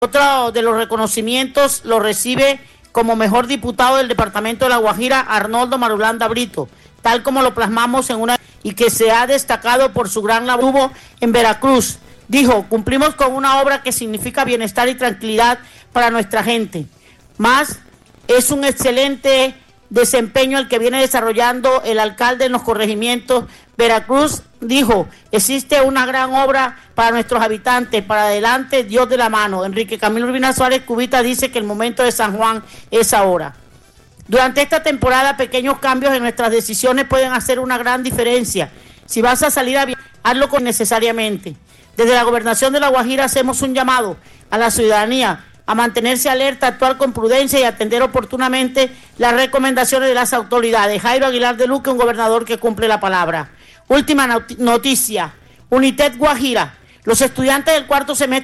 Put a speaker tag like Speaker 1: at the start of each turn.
Speaker 1: Otro de los reconocimientos lo recibe como mejor diputado del departamento de La Guajira, Arnoldo Marulanda Brito, tal como lo plasmamos en una y que se ha destacado por su gran labor en Veracruz. Dijo, cumplimos con una obra que significa bienestar y tranquilidad para nuestra gente. Más, es un excelente desempeño el que viene desarrollando el alcalde en los corregimientos. Veracruz, dijo, existe una gran obra para nuestros habitantes, para adelante, Dios de la mano. Enrique Camilo Urbina Suárez Cubita dice que el momento de San Juan es ahora. Durante esta temporada, pequeños cambios en nuestras decisiones pueden hacer una gran diferencia. Si vas a salir a viajar, hazlo necesariamente. Desde la Gobernación de La Guajira hacemos un llamado a la ciudadanía a mantenerse alerta, actuar con prudencia y atender oportunamente las recomendaciones de las autoridades. Jairo Aguilar de Luque, un gobernador que cumple la palabra. Última noticia, United Guajira. Los estudiantes del cuarto semestre